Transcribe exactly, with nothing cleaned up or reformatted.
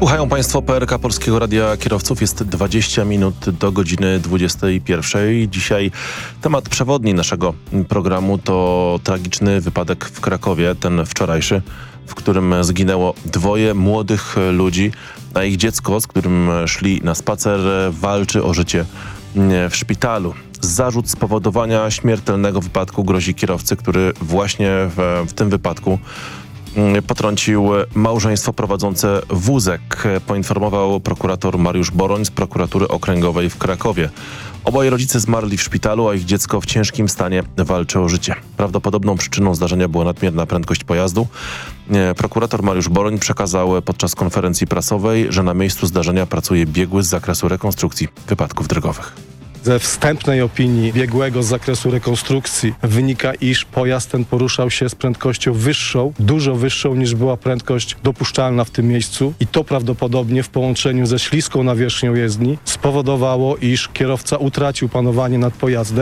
Słuchają Państwo P R K Polskiego Radia Kierowców. Jest dwadzieścia minut do godziny dwudziestej pierwszej. Dzisiaj temat przewodni naszego programu to tragiczny wypadek w Krakowie, ten wczorajszy, w którym zginęło dwoje młodych ludzi, a ich dziecko, z którym szli na spacer, walczy o życie w szpitalu. Zarzut spowodowania śmiertelnego wypadku grozi kierowcy, który właśnie w, w tym wypadku potrącił małżeństwo prowadzące wózek, poinformował prokurator Mariusz Boroń z prokuratury okręgowej w Krakowie. Oboje rodzice zmarli w szpitalu, a ich dziecko w ciężkim stanie walczy o życie. Prawdopodobną przyczyną zdarzenia była nadmierna prędkość pojazdu. Prokurator Mariusz Boroń przekazał podczas konferencji prasowej, że na miejscu zdarzenia pracuje biegły z zakresu rekonstrukcji wypadków drogowych. Ze wstępnej opinii biegłego z zakresu rekonstrukcji wynika, iż pojazd ten poruszał się z prędkością wyższą, dużo wyższą niż była prędkość dopuszczalna w tym miejscu i to prawdopodobnie w połączeniu ze śliską nawierzchnią jezdni spowodowało, iż kierowca utracił panowanie nad pojazdem.